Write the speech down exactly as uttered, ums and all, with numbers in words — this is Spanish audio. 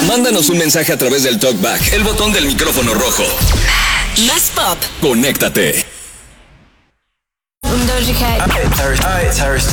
Mándanos un mensaje a través del TalkBack, el botón del micrófono rojo. Más pop. Conéctate. Un Doja Cat. Hi, it's Harry.